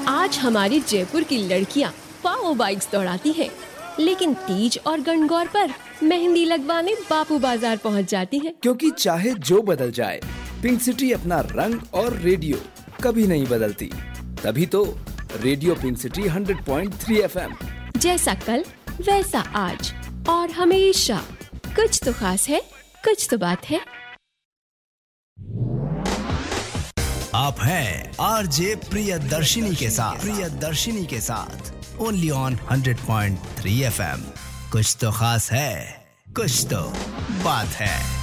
आज हमारी जयपुर की लड़कियां पाओ बाइक्स दौड़ाती हैं, लेकिन तीज और गणगौर पर मेहंदी लगवाने बापू बाजार पहुंच जाती हैं। क्योंकि चाहे जो बदल जाए, पिंक सिटी अपना रंग और रेडियो कभी नहीं बदलती। तभी तो रेडियो पिंक सिटी 100.3 FM। जैसा कल वैसा आज और हमेशा कुछ तो खास है, कुछ तो बात है। आप हैं आरजे प्रियदर्शिनी के साथ ओनली ऑन 100.3 FM। कुछ तो खास है, कुछ तो बात है।